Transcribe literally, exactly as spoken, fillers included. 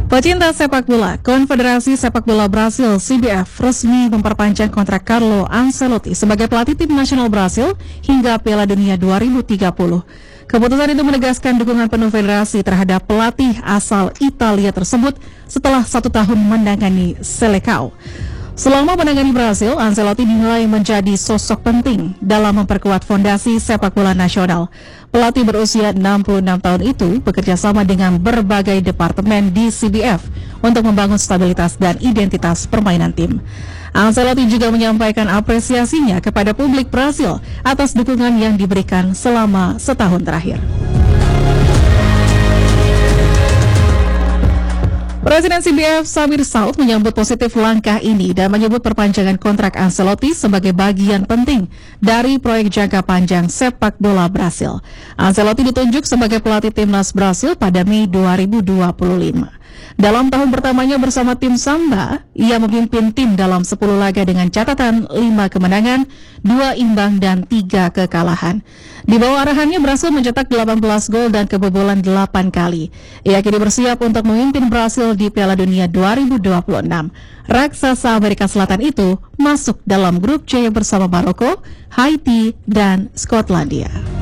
Pecinta sepak bola, Konfederasi Sepak Bola Brasil C B F resmi memperpanjang kontrak Carlo Ancelotti sebagai pelatih tim nasional Brasil hingga Piala Dunia dua ribu tiga puluh. Keputusan itu menegaskan dukungan penuh federasi terhadap pelatih asal Italia tersebut setelah satu tahun menangani Selecao. Selama menangani Brasil, Ancelotti dinilai menjadi sosok penting dalam memperkuat fondasi sepak bola nasional. Pelatih berusia enam puluh enam tahun itu bekerja sama dengan berbagai departemen di C B F untuk membangun stabilitas dan identitas permainan tim. Ancelotti juga menyampaikan apresiasinya kepada publik Brasil atas dukungan yang diberikan selama setahun terakhir. Presiden C B F Samir Saud menyambut positif langkah ini dan menyebut perpanjangan kontrak Ancelotti sebagai bagian penting dari proyek jangka panjang sepak bola Brasil. Ancelotti ditunjuk sebagai pelatih timnas Brasil pada Mei dua ribu dua puluh lima. Dalam tahun pertamanya bersama tim Samba, ia memimpin tim dalam sepuluh laga dengan catatan lima kemenangan, dua imbang, dan tiga kekalahan. Di bawah arahannya Brasil mencetak delapan belas gol dan kebobolan delapan kali. Ia kini bersiap untuk memimpin Brasil di Piala Dunia dua ribu dua puluh enam. Raksasa Amerika Selatan itu masuk dalam grup C bersama Maroko, Haiti, dan Skotlandia.